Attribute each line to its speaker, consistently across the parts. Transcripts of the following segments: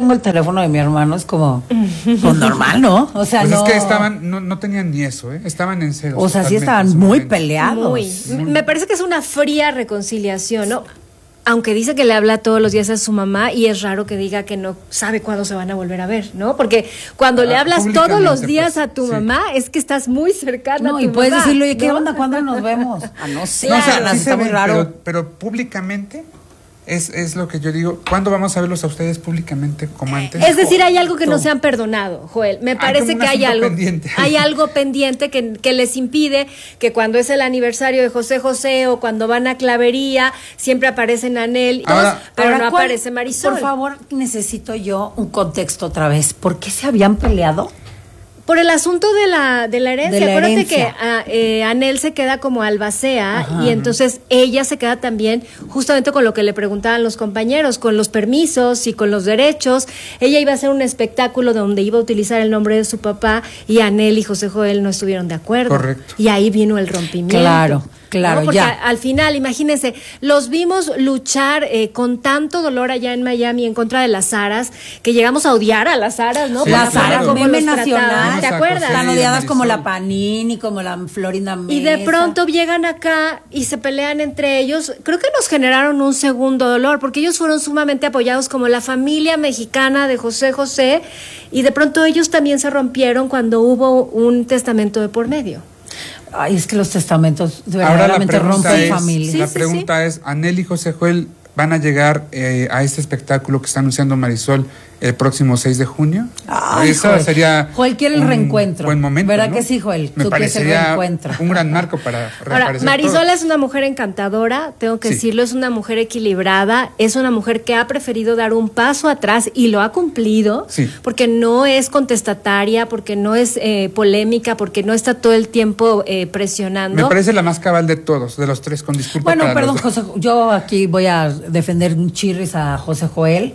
Speaker 1: tengo el teléfono de mi hermano, es como pues normal, ¿no? O sea,
Speaker 2: pues
Speaker 1: no.
Speaker 2: es que estaban, no tenían ni eso, estaban en cero.
Speaker 1: O sea, sí estaban muy peleados.
Speaker 3: Me parece que es una fría reconciliación, ¿no? Aunque dice que le habla todos los días a su mamá y es raro que diga que no sabe cuándo se van a volver a ver, ¿no? Porque cuando le hablas todos los días a tu mamá es que estás muy cercana a tu
Speaker 1: y puedes
Speaker 3: mamá,
Speaker 1: decirle, oye, ¿qué
Speaker 3: ¿no?
Speaker 1: onda? ¿Cuándo nos vemos? No sé,
Speaker 2: No, o sea, sí
Speaker 1: está muy raro.
Speaker 2: pero públicamente es lo que yo digo. ¿Cuándo vamos a verlos a ustedes públicamente como antes?
Speaker 3: Es decir, hay algo que no se han perdonado, Joel. Me parece que hay algo pendiente. Hay algo pendiente que les impide que cuando es el aniversario de José José o cuando van a Clavería, siempre aparecen Anel, pero no aparece Marisol.
Speaker 1: Por favor, necesito yo un contexto otra vez. ¿Por qué se habían peleado?
Speaker 3: Por el asunto de la herencia. Acuérdate que Anel se queda como albacea. Ajá. Y entonces ella se queda también justamente con lo que le preguntaban los compañeros, con los permisos y con los derechos. Ella iba a hacer un espectáculo donde iba a utilizar el nombre de su papá y Anel y José Joel no estuvieron de acuerdo.
Speaker 2: Correcto.
Speaker 3: Y ahí vino el rompimiento.
Speaker 1: Claro,
Speaker 3: ¿no? Porque
Speaker 1: ya.
Speaker 3: Al final, imagínense, los vimos luchar con tanto dolor allá en Miami en contra de las Aras, que llegamos a odiar a las Aras, ¿no?
Speaker 1: Sí, las Aras, como meme nacional,
Speaker 3: ¿te acuerdas?
Speaker 1: Están odiadas como la Panini, como la Florinda Mesa.
Speaker 3: Y de pronto llegan acá y se pelean entre ellos. Creo que nos generaron un segundo dolor, porque ellos fueron sumamente apoyados como la familia mexicana de José José, y de pronto ellos también se rompieron cuando hubo un testamento de por medio.
Speaker 1: Ay, es que los testamentos verdaderamente rompen familias.
Speaker 2: La pregunta es, ¿Anel y José Joel van a llegar a este espectáculo que está anunciando Marisol el próximo 6 de junio?
Speaker 1: Ay,
Speaker 2: Eso
Speaker 1: Joel.
Speaker 2: sería
Speaker 1: Joel quiere el reencuentro.
Speaker 2: Buen momento,
Speaker 1: ¿Verdad
Speaker 2: ¿no?
Speaker 1: que sí, Joel?
Speaker 2: Me
Speaker 1: Tú quieres el
Speaker 2: parecería
Speaker 1: reencuentro.
Speaker 2: un gran marco para reaparecer.
Speaker 3: Ahora, Marisol
Speaker 2: todos.
Speaker 3: es una mujer encantadora, tengo que decirlo, es una mujer equilibrada, es una mujer que ha preferido dar un paso atrás y lo ha cumplido, porque no es contestataria, porque no es polémica, porque no está todo el tiempo presionando.
Speaker 2: Me parece la más cabal de todos, de los tres, con disculpa.
Speaker 1: Bueno, perdón, José, yo aquí voy a defender un chirris a José Joel.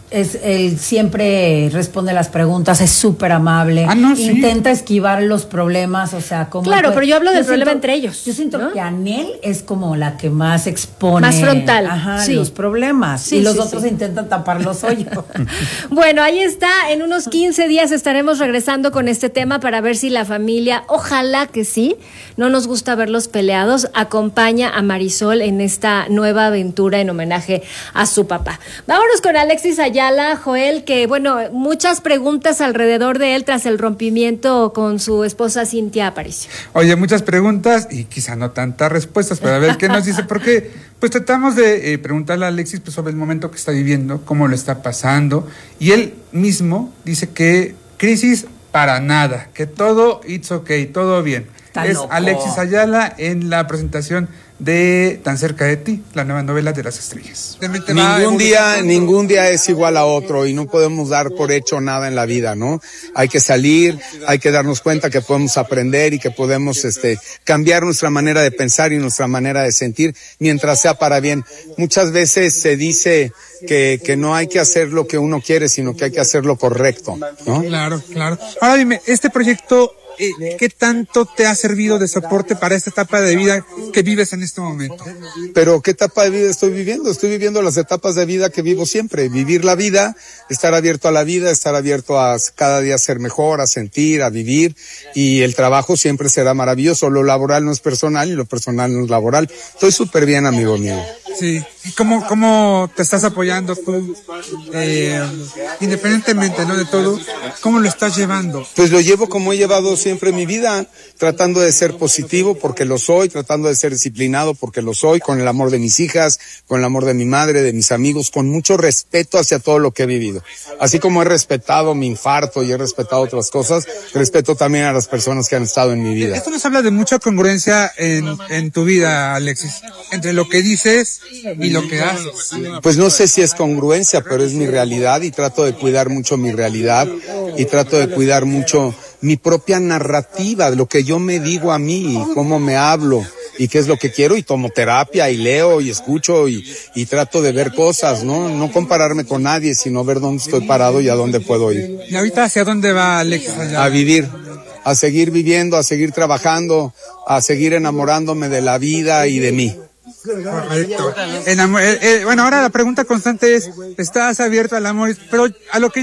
Speaker 1: Él siempre responde las preguntas, es súper amable, intenta esquivar los problemas, o sea, como...
Speaker 3: Claro, pero yo hablo del problema entre ellos.
Speaker 1: Yo siento que Anel es como la que más expone...
Speaker 3: Más frontal.
Speaker 1: Los problemas, y los otros intentan tapar los hoyos.
Speaker 3: Bueno, ahí está, en unos 15 días estaremos regresando con este tema para ver si la familia, ojalá que sí, no nos gusta verlos peleados, acompaña a Marisol en esta nueva aventura en homenaje a su papá. Vámonos con Alexis Ayala, Joel, que bueno, muchas preguntas alrededor de él tras el rompimiento con su esposa Cintia Aparicio.
Speaker 2: Oye, muchas preguntas y quizá no tantas respuestas, pero a ver qué nos dice, porque pues tratamos de preguntarle a Alexis pues, sobre el momento que está viviendo, cómo lo está pasando, y él mismo dice que crisis para nada, que todo it's okay, todo bien.
Speaker 1: Está
Speaker 2: es
Speaker 1: loco.
Speaker 2: Alexis Ayala en la presentación de Tan cerca de ti, la nueva novela de las estrellas.
Speaker 4: Ningún día es igual a otro y no podemos dar por hecho nada en la vida, ¿no? Hay que salir, hay que darnos cuenta que podemos aprender y que podemos cambiar nuestra manera de pensar y nuestra manera de sentir mientras sea para bien. Muchas veces se dice que no hay que hacer lo que uno quiere, sino que hay que hacer lo correcto, ¿no?
Speaker 5: Claro. Ahora dime, este proyecto, ¿qué tanto te ha servido de soporte para esta etapa de vida que vives en este momento?
Speaker 4: Pero ¿qué etapa de vida estoy viviendo? Estoy viviendo las etapas de vida que vivo siempre. Vivir la vida, estar abierto a la vida, estar abierto a cada día ser mejor, a sentir, a vivir. Y el trabajo siempre será maravilloso. Lo laboral no es personal y lo personal no es laboral. Estoy súper bien, amigo mío.
Speaker 5: Sí. ¿Y cómo te estás apoyando tú? Independientemente, ¿no? De todo, ¿cómo lo estás llevando?
Speaker 4: Pues lo llevo como he llevado siempre mi vida, tratando de ser positivo porque lo soy, tratando de ser disciplinado porque lo soy, con el amor de mis hijas, con el amor de mi madre, de mis amigos, con mucho respeto hacia todo lo que he vivido. Así como he respetado mi infarto y he respetado otras cosas, respeto también a las personas que han estado en mi vida.
Speaker 5: Esto nos habla de mucha congruencia en tu vida, Alexis, entre lo que dices y lo que haces.
Speaker 4: Pues no sé si es congruencia, pero es mi realidad y trato de cuidar mucho mi realidad y trato de cuidar mucho mi propia narrativa, lo que yo me digo a mí y cómo me hablo y qué es lo que quiero, y tomo terapia y leo y escucho y trato de ver cosas, no compararme con nadie, sino ver dónde estoy parado y a dónde puedo ir.
Speaker 5: ¿Y ahorita hacia dónde va Alexis Ayala?
Speaker 4: A vivir, a seguir viviendo, a seguir trabajando, a seguir enamorándome de la vida y de mí.
Speaker 5: Correcto. Bueno, ahora la pregunta constante es, ¿estás abierto al amor? Pero a lo que